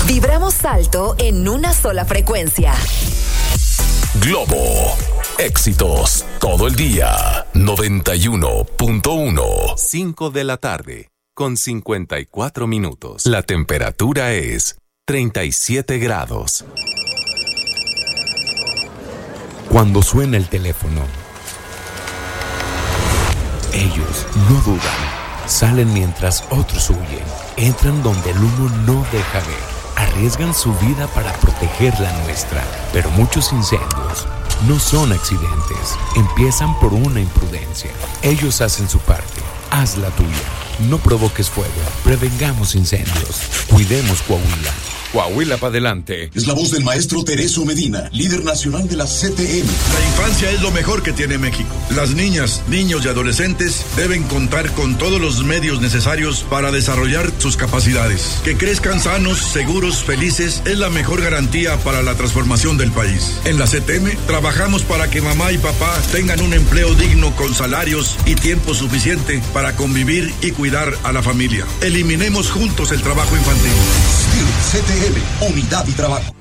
Vibramos alto en una sola frecuencia. Globo. Éxitos todo el día. 91.1. 5 de la tarde, con 54 minutos. La temperatura es 37 grados. Cuando suena el teléfono, ellos no dudan. Salen mientras otros huyen. Entran donde el humo no deja ver. Arriesgan su vida para proteger la nuestra. Pero muchos incendios no son accidentes. Empiezan por una imprudencia. Ellos hacen su parte. Haz la tuya. No provoques fuego. Prevengamos incendios. Cuidemos Coahuila. Coahuila para adelante. Es la voz del maestro Tereso Medina, líder nacional de la CTM. La infancia es lo mejor que tiene México. Las niñas, niños y adolescentes deben contar con todos los medios necesarios para desarrollar sus capacidades. Que crezcan sanos, seguros, felices es la mejor garantía para la transformación del país. En la CTM trabajamos para que mamá y papá tengan un empleo digno con salarios y tiempo suficiente para convivir y cuidar a la familia. Eliminemos juntos el trabajo infantil. CTM, unidad y trabajo.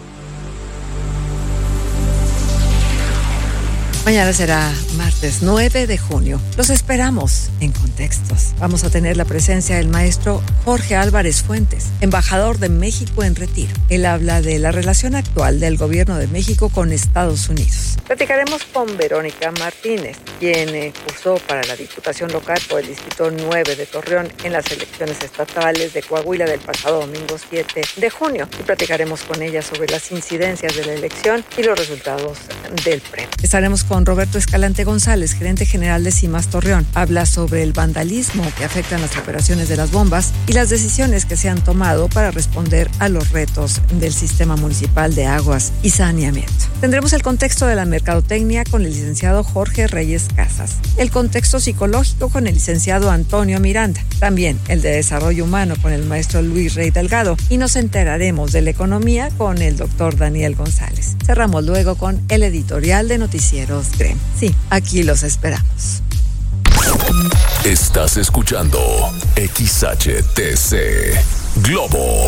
Mañana será martes 9 de junio. Los esperamos en Contextos. Vamos a tener la presencia del maestro Jorge Álvarez Fuentes, embajador de México en retiro. Él habla de la relación actual del gobierno de México con Estados Unidos. Platicaremos con Verónica Martínez, quien cursó para la Diputación Local por el Distrito 9 de Torreón en las elecciones estatales de Coahuila del pasado domingo 7 de junio. Y platicaremos con ella sobre las incidencias de la elección y los resultados del PREP. Estaremos con Roberto Escalante González, gerente general de CIMAS Torreón. Habla sobre el vandalismo que afecta las operaciones de las bombas y las decisiones que se han tomado para responder a los retos del sistema municipal de aguas y saneamiento. Tendremos el contexto de la mercadotecnia con el licenciado Jorge Reyes Casas, el contexto psicológico con el licenciado Antonio Miranda, también el de desarrollo humano con el maestro Luis Rey Delgado, y nos enteraremos de la economía con el doctor Daniel González. Cerramos luego con el editorial de Noticieros GREM. Sí, aquí los esperamos. Estás escuchando XHTC Globo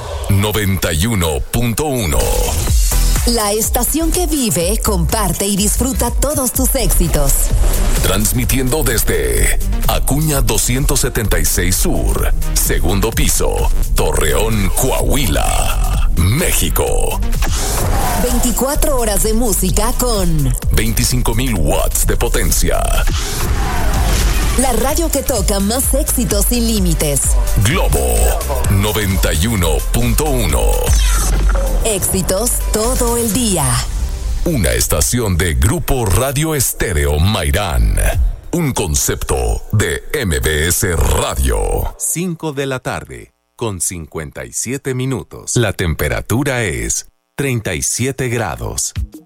91.1. La estación que vive, comparte y disfruta todos tus éxitos. Transmitiendo desde Acuña 276 Sur, segundo piso, Torreón, Coahuila, México. 24 horas de música con 25,000 watts de potencia. La radio que toca más éxitos sin límites. Globo 91.1. Éxitos todo el día. Una estación de Grupo Radio Estéreo Mairán. Un concepto de MBS Radio. 5 de la tarde, con 57 minutos. La temperatura es 37 grados.